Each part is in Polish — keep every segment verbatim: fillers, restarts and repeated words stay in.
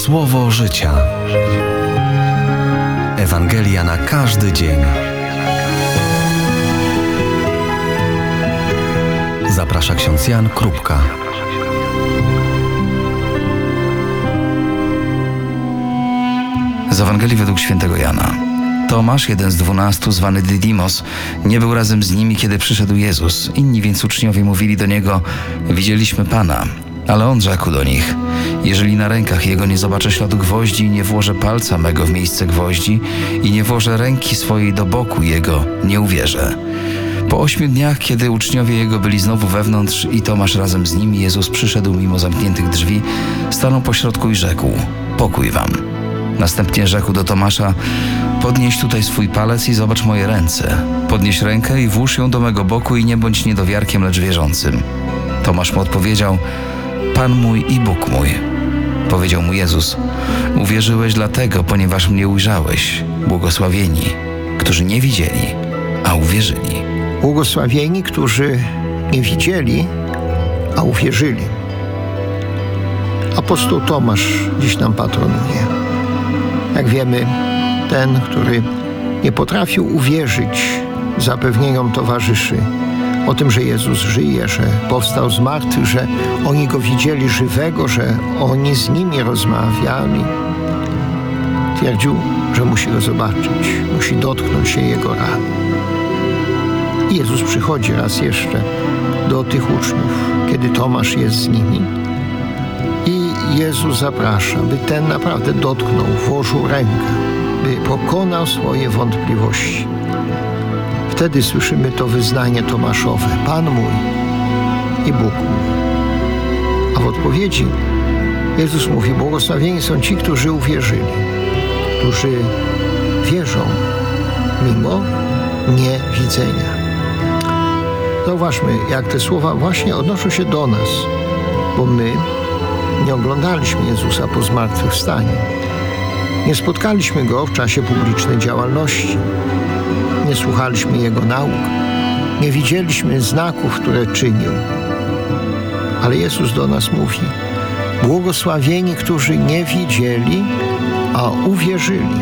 Słowo życia. Ewangelia na każdy dzień. Zaprasza ksiądz Jan Krupka. Z Ewangelii według świętego Jana. Tomasz, jeden z dwunastu, zwany Dydymos, nie był razem z nimi, kiedy przyszedł Jezus. Inni więc uczniowie mówili do Niego: widzieliśmy Pana. Ale On rzekł do nich: jeżeli na rękach Jego nie zobaczę śladu gwoździ i nie włożę palca mego w miejsce gwoździ i nie włożę ręki swojej do boku Jego, nie uwierzę. Po ośmiu dniach, kiedy uczniowie Jego byli znowu wewnątrz i Tomasz razem z nimi, Jezus przyszedł mimo zamkniętych drzwi, stanął pośrodku i rzekł: pokój wam. Następnie rzekł do Tomasza: podnieś tutaj swój palec i zobacz moje ręce. Podnieś rękę i włóż ją do mego boku i nie bądź niedowiarkiem, lecz wierzącym. Tomasz mu odpowiedział: Pan mój i Bóg mój. Powiedział mu Jezus: uwierzyłeś dlatego, ponieważ mnie ujrzałeś. Błogosławieni, którzy nie widzieli, a uwierzyli. Błogosławieni, którzy nie widzieli, a uwierzyli. Apostoł Tomasz dziś nam patronuje. Jak wiemy, ten, który nie potrafił uwierzyć zapewnieniom towarzyszy o tym, że Jezus żyje, że powstał z martwych, że oni Go widzieli żywego, że oni z nimi rozmawiali. Twierdził, że musi Go zobaczyć, musi dotknąć się Jego ran. I Jezus przychodzi raz jeszcze do tych uczniów, kiedy Tomasz jest z nimi. I Jezus zaprasza, by ten naprawdę dotknął, włożył rękę, by pokonał swoje wątpliwości. Wtedy słyszymy to wyznanie Tomaszowe: Pan mój i Bóg mój. A w odpowiedzi Jezus mówi: błogosławieni są ci, którzy uwierzyli, którzy wierzą mimo niewidzenia. Zauważmy, jak te słowa właśnie odnoszą się do nas, bo my nie oglądaliśmy Jezusa po zmartwychwstaniu. Nie spotkaliśmy Go w czasie publicznej działalności. Nie słuchaliśmy Jego nauk. Nie widzieliśmy znaków, które czynił. Ale Jezus do nas mówi: błogosławieni, którzy nie widzieli, a uwierzyli.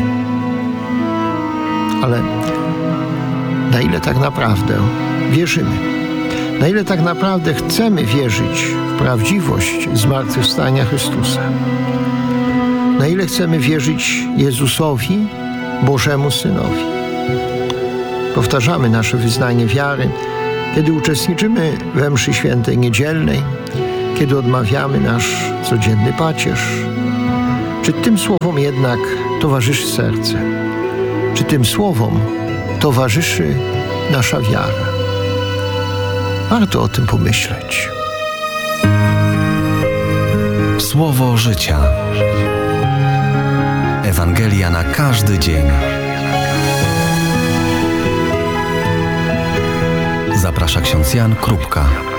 Ale na ile tak naprawdę wierzymy? Na ile tak naprawdę chcemy wierzyć w prawdziwość zmartwychwstania Chrystusa? Na ile chcemy wierzyć Jezusowi, Bożemu Synowi? Powtarzamy nasze wyznanie wiary, kiedy uczestniczymy we mszy świętej niedzielnej, kiedy odmawiamy nasz codzienny pacierz. Czy tym słowom jednak towarzyszy serce? Czy tym słowom towarzyszy nasza wiara? Warto o tym pomyśleć. Słowo życia. Ewangelia na każdy dzień. Zaprasza ksiądz Jan Krupka.